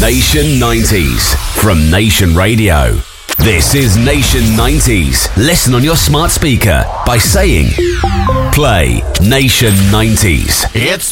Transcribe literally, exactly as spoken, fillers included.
Nation nineties from Nation Radio. This is Nation nineties. Listen on your smart speaker by saying, play Nation nineties. It's